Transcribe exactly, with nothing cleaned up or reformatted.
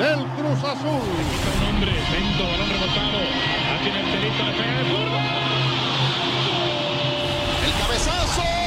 del Cruz Azul. Un hombre, lento, balón rebotado. Aquí en el pelito, le pega de zurda. El cabezazo.